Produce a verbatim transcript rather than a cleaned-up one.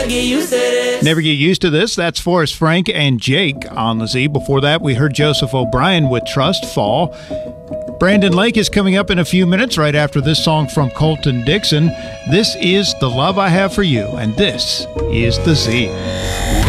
never get used to this. Never Get Used to This. That's Forrest Frank and Jake on the Z. Before that, we heard Joseph O'Brien with Trust Fall. Brandon Lake is coming up in a few minutes right after this song from Colton Dixon. This is The Love I Have for You, and this is the Z.